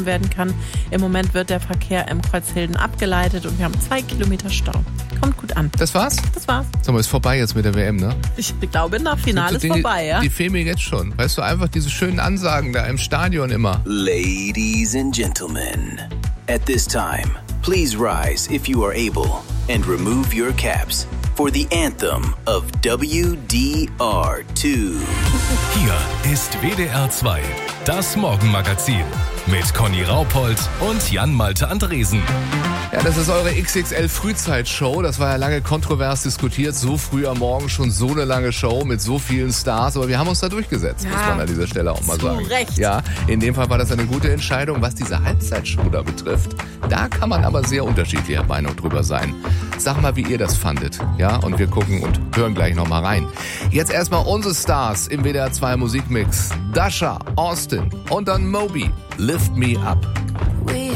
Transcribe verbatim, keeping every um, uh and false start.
werden kann. Im Moment wird der Verkehr im Kreuzhilden abgeleitet und wir haben zwei Kilometer Stau. Kommt gut an. Das war's? Das war's. Sag mal, ist vorbei jetzt mit der W M, ne? Ich glaube, nach Finale ist Dinge, vorbei, ja? Die fehlen mir jetzt schon. Weißt du, einfach diese schönen Ansagen da im Stadion immer. Ladies and gentlemen, at this time, please rise if you are able and remove your caps for the anthem of W D R zwei. Hier ist W D R zwei, das Morgenmagazin mit Conny Raupold und Jan-Malte Andresen. Ja, das ist eure X X L-Frühzeitshow. Das war ja lange kontrovers diskutiert. So früh am Morgen schon so eine lange Show mit so vielen Stars. Aber wir haben uns da durchgesetzt, ja, muss man an dieser Stelle auch mal zu sagen. Recht. Ja, in dem Fall war das eine gute Entscheidung. Was diese Halbzeitshow da betrifft, da kann man aber sehr unterschiedlicher Meinung drüber sein. Sag mal, wie ihr das fandet. Ja, und wir gucken und hören gleich nochmal rein. Jetzt erstmal unsere Stars im W D R zwei Musikmix. Dasha, Austin und dann Moby. Lift Me Up. We